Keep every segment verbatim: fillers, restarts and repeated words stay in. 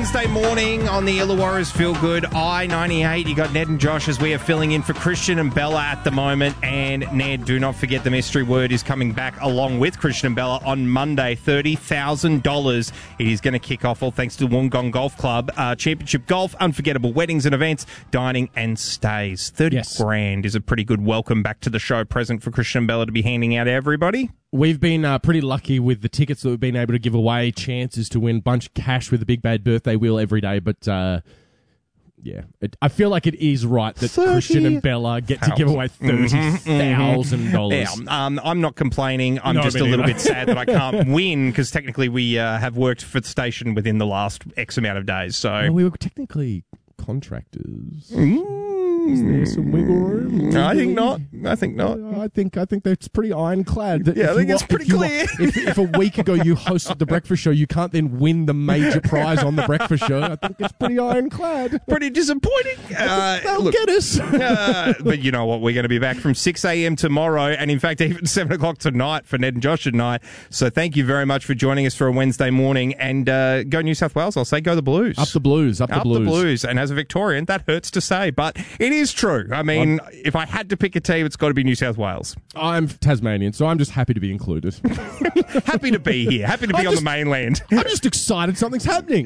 Wednesday morning on the Illawarra's Feel Good I ninety-eight. You got Ned and Josh as we are filling in for Christian and Bella at the moment. And Ned, do not forget the mystery word is coming back along with Christian and Bella on Monday. thirty thousand dollars. It is going to kick off all thanks to Wollongong Golf Club. Uh, championship golf, unforgettable weddings and events, dining and stays. thirty yes. grand is a pretty good welcome back to the show present for Christian and Bella to be handing out to everybody. We've been uh, pretty lucky with the tickets that we've been able to give away, chances to win a bunch of cash with the Big Bad Birthday Wheel every day. But, uh, yeah, it, I feel like it is right that thirty Christian and Bella get to give away thirty thousand dollars. Mm-hmm. Yeah, um, I'm not complaining. I'm No, just a me little neither. bit sad that I can't win because technically we uh, have worked for the station within the last X amount of days. So Well, we were technically contractors. Mm. Is there some wiggle room? I think not. I think not. I think I think that's pretty ironclad. That Yeah, if I think you it's wa- pretty if you wa- clear. If, if a week ago you hosted the breakfast show, you can't then win the major prize on the breakfast show. I think it's pretty ironclad. Pretty disappointing. Uh, They'll look, get us. uh, but you know what? We're going to be back from six a.m. tomorrow, and in fact, even seven o'clock tonight for Ned and Josh tonight. So thank you very much for joining us for a Wednesday morning. And uh, go New South Wales. I'll say go the Blues. Up the Blues. Up the Up Blues. the Blues. And as a Victorian, that hurts to say, but it is true. I mean, if I had to pick a team, it's got to be New South Wales. I'm Tasmanian, so I'm just happy to be included. Happy to be here. Happy to be I'm on just- the mainland. I'm just excited something's happening.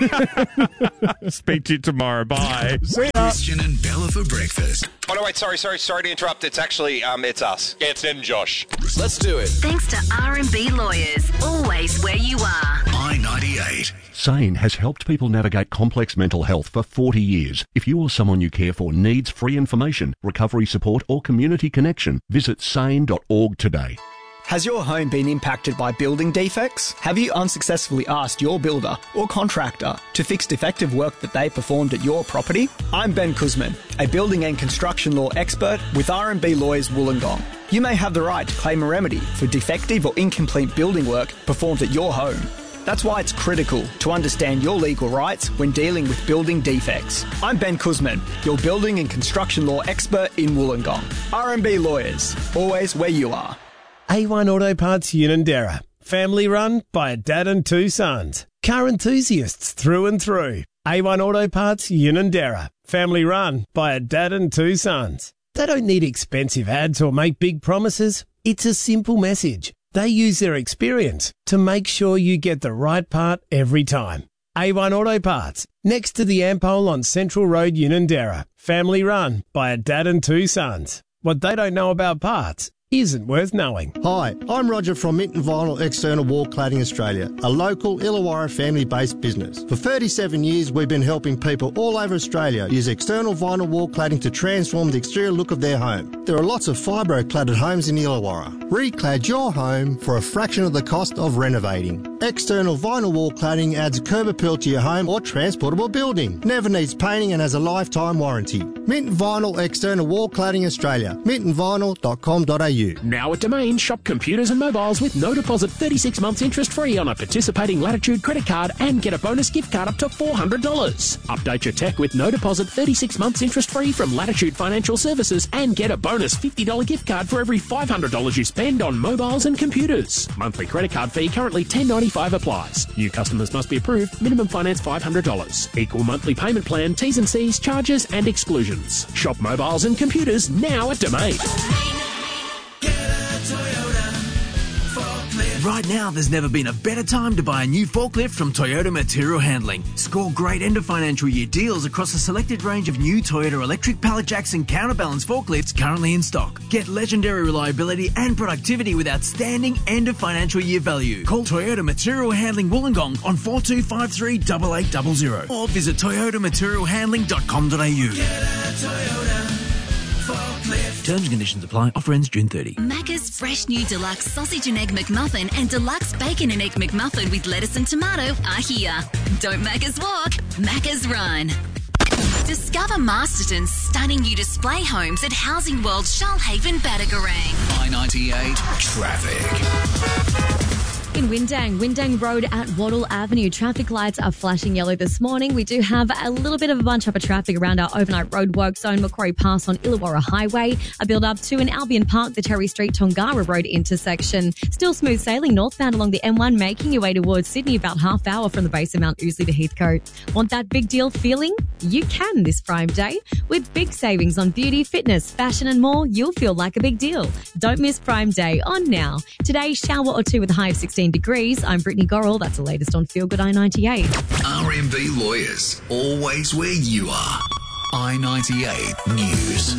Speak to you tomorrow. Bye. Christian and Bella for breakfast. Oh, no, wait. Sorry, sorry, sorry to interrupt. It's actually, um, it's us. Yeah, it's Ned and Josh. Let's do it. Thanks to R and B Lawyers, always where you are. I ninety-eight. SANE has helped people navigate complex mental health for forty years. If you or someone you care for needs free information, recovery support or community connection, visit sane dot org today. Has your home been impacted by building defects? Have you unsuccessfully asked your builder or contractor to fix defective work that they performed at your property? I'm Ben Kuzman, a building and construction law expert with R and B Lawyers Wollongong. You may have the right to claim a remedy for defective or incomplete building work performed at your home. That's why it's critical to understand your legal rights when dealing with building defects. I'm Ben Kuzman, your building and construction law expert in Wollongong. R and B Lawyers, always where you are. A one Auto Parts Unanderra. Family run by a dad and two sons. Car enthusiasts through and through. A one Auto Parts Unanderra. Family run by a dad and two sons. They don't need expensive ads or make big promises. It's a simple message. They use their experience to make sure you get the right part every time. A one Auto Parts, next to the Ampole on Central Road, Unanderra. Family run by a dad and two sons. What they don't know about parts isn't worth knowing. Hi, I'm Roger from Minton Vinyl External Wall Cladding Australia, a local Illawarra family-based business. For thirty-seven years, we've been helping people all over Australia use external vinyl wall cladding to transform the exterior look of their home. There are lots of fibro-cladded homes in Illawarra. Reclad your home for a fraction of the cost of renovating. External vinyl wall cladding adds curb appeal to your home or transportable building. Never needs painting and has a lifetime warranty. Minton Vinyl External Wall Cladding Australia. minton vinyl dot com dot a u. Now at Domain, shop computers and mobiles with no deposit, thirty-six months interest free on a participating Latitude credit card and get a bonus gift card up to four hundred dollars. Update your tech with no deposit, thirty-six months interest free from Latitude Financial Services and get a bonus fifty dollars gift card for every five hundred dollars you spend on mobiles and computers. Monthly credit card fee currently ten dollars ninety-five applies. New customers must be approved. Minimum finance five hundred dollars. Equal monthly payment plan, T's and C's, charges and exclusions. Shop mobiles and computers now at Domain. Right now, there's never been a better time to buy a new forklift from Toyota Material Handling. Score great end of financial year deals across a selected range of new Toyota electric pallet jacks and counterbalance forklifts currently in stock. Get legendary reliability and productivity with outstanding end of financial year value. Call Toyota Material Handling Wollongong on four two five three, eight eight zero zero or visit toyota material handling dot com dot a u. Terms and conditions apply. Offer ends June thirtieth. Macca's fresh new deluxe sausage and egg McMuffin and deluxe bacon and egg McMuffin with lettuce and tomato are here. Don't Macca's walk, Macca's run. Discover Masterton's stunning new display homes at Housing World Shoalhaven, Batagaran. I ninety-eight traffic. In Windang, Windang Road at Wattle Avenue, traffic lights are flashing yellow this morning. We do have a little bit of a bunch up of traffic around our overnight roadwork zone, Macquarie Pass on Illawarra Highway, a build up to an Albion Park, the Terry Street Tongara Road intersection. Still smooth sailing northbound along the M one, making your way towards Sydney about half hour from the base of Mount Ousley to Heathcote. Want that big deal feeling? You can this Prime Day. With big savings on beauty, fitness, fashion and more, you'll feel like a big deal. Don't miss Prime Day on now. Today, shower or two with a high of sixteen degrees. I'm Brittany Gorrell. That's the latest on Feel Good I ninety-eight. R M B Lawyers, always where you are. I ninety-eight News.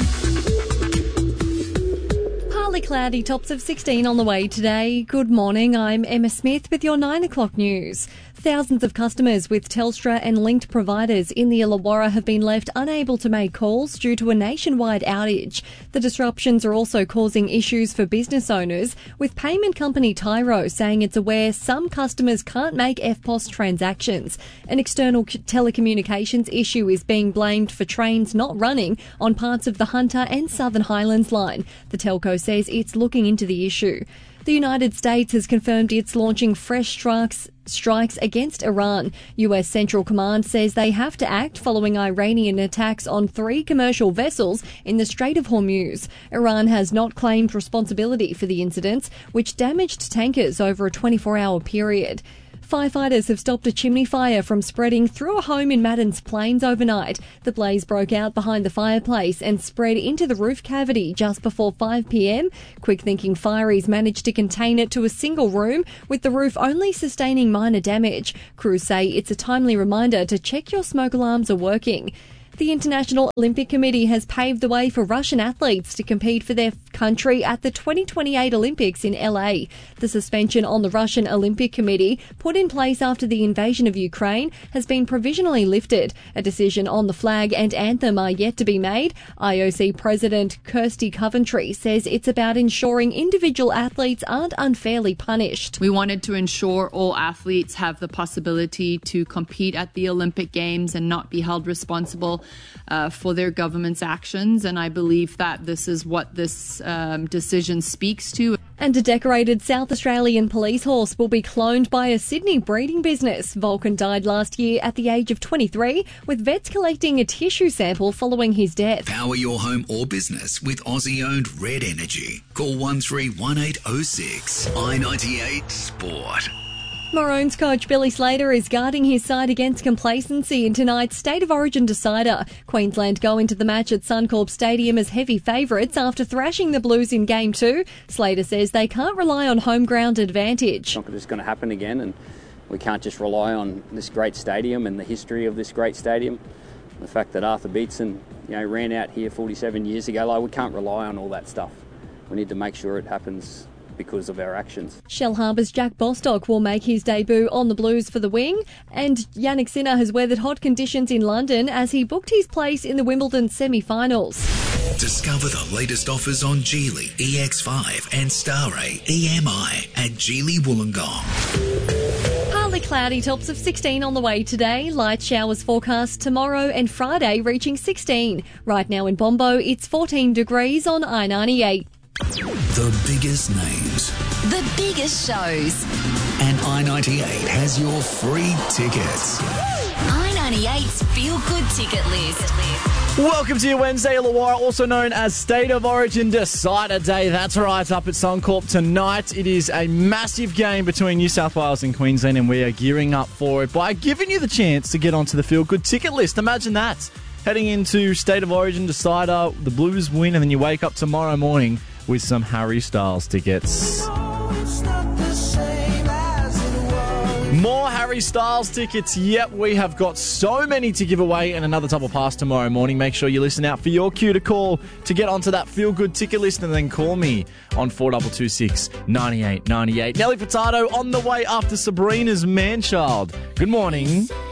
Partly cloudy, tops of sixteen on the way today. Good morning, I'm Emma Smith with your nine o'clock news. Thousands of customers with Telstra and linked providers in the Illawarra have been left unable to make calls due to a nationwide outage. The disruptions are also causing issues for business owners, with payment company Tyro saying it's aware some customers can't make F P O S transactions. An external telecommunications issue is being blamed for trains not running on parts of the Hunter and Southern Highlands line. The telco says it's looking into the issue. The United States has confirmed it's launching fresh strikes strikes against Iran. U S Central Command says they have to act following Iranian attacks on three commercial vessels in the Strait of Hormuz. Iran has not claimed responsibility for the incidents, which damaged tankers over a twenty-four hour period. Firefighters have stopped a chimney fire from spreading through a home in Maddens Plains overnight. The blaze broke out behind the fireplace and spread into the roof cavity just before five p m. Quick-thinking fireys managed to contain it to a single room, with the roof only sustaining minor damage. Crews say it's a timely reminder to check your smoke alarms are working. The International Olympic Committee has paved the way for Russian athletes to compete for their country at the twenty twenty-eight Olympics in L A. The suspension on the Russian Olympic Committee, put in place after the invasion of Ukraine, has been provisionally lifted. A decision on the flag and anthem are yet to be made. I O C President Kirsty Coventry says it's about ensuring individual athletes aren't unfairly punished. We wanted to ensure all athletes have the possibility to compete at the Olympic Games and not be held responsible Uh, for their government's actions, and I believe that this is what this um, decision speaks to. And a decorated South Australian police horse will be cloned by a Sydney breeding business. Vulcan died last year at the age of twenty-three, with vets collecting a tissue sample following his death. Power your home or business with Aussie-owned Red Energy. Call one three one eight oh six. I ninety-eight Sport. Maroons coach Billy Slater is guarding his side against complacency in tonight's State of Origin decider. Queensland go into the match at Suncorp Stadium as heavy favourites after thrashing the Blues in Game two. Slater says they can't rely on home ground advantage. It's not just going to happen again, and we can't just rely on this great stadium and the history of this great stadium. The fact that Arthur Beetson, you know, ran out here forty-seven years ago, like, we can't rely on all that stuff. We need to make sure it happens because of our actions. Shell Harbour's Jack Bostock will make his debut on the Blues for the wing, and Yannick Sinner has weathered hot conditions in London as he booked his place in the Wimbledon semi-finals. Discover the latest offers on Geely E X five and Starray E M I at Geely Wollongong. Partly cloudy, tops of sixteen on the way today. Light showers forecast tomorrow and Friday, reaching sixteen. Right now in Bombo, it's fourteen degrees on I ninety-eight. The biggest names. The biggest shows. And I ninety-eight has your free tickets. I ninety-eight's Feel Good Ticket List. Welcome to your Wednesday Illawarra, also known as State of Origin Decider Day. That's right, up at Suncorp tonight. It is a massive game between New South Wales and Queensland, and we are gearing up for it by giving you the chance to get onto the Feel Good Ticket List. Imagine that. Heading into State of Origin Decider, the Blues win, and then you wake up tomorrow morning with some Harry Styles tickets. More Harry Styles tickets. Yep, we have got so many to give away and another double pass tomorrow morning. Make sure you listen out for your cue to call to get onto that Feel Good ticket list, and then call me on four two two six, nine eight nine eight. Nelly Furtado on the way after Sabrina's Man-Child. Good morning.